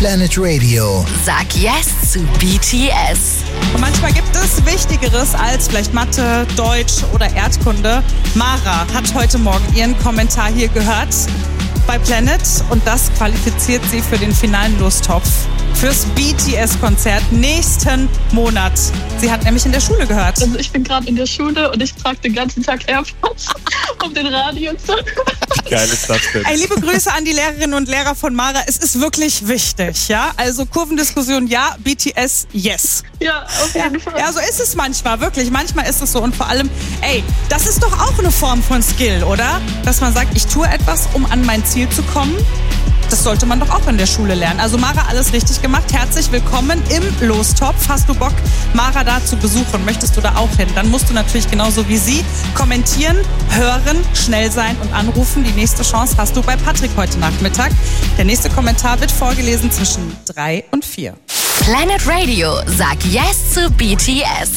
Planet Radio. Sag Yes zu BTS. Und manchmal gibt es Wichtigeres als vielleicht Mathe, Deutsch oder Erdkunde. Mara hat heute Morgen ihren Kommentar hier gehört bei Planet und das qualifiziert sie für den finalen Lostopf fürs BTS-Konzert nächsten Monat. Sie hat nämlich in der Schule gehört. Also ich bin gerade in der Schule und ich trage den ganzen Tag AirPods, um den Radio zu hören. Wie geil ist das denn? Ey, liebe Grüße an die Lehrerinnen und Lehrer von Mara. Es ist wirklich wichtig, ja? Also Kurvendiskussion ja, BTS yes. Ja, auf jeden Fall. Ja, so ist es manchmal, wirklich. Manchmal ist es so und vor allem, ey, das ist doch auch eine Form von Skill, oder? Dass man sagt, ich tue etwas, um an mein Ziel zu kommen. Das sollte man doch auch in der Schule lernen. Also Mara, alles richtig gemacht. Herzlich willkommen im Lostopf. Hast du Bock, Mara da zu besuchen? Möchtest du da auch hin? Dann musst du natürlich genauso wie sie kommentieren, hören, schnell sein und anrufen. Die nächste Chance hast du bei Patrick heute Nachmittag. Der nächste Kommentar wird vorgelesen zwischen 3 und 4. Planet Radio. Sag Yes zu BTS.